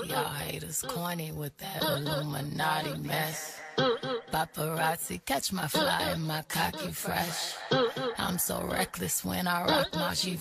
Y'all haters corny with that Illuminati mess. Paparazzi catch my fly and my cocky fresh. I'm so reckless when I rock my G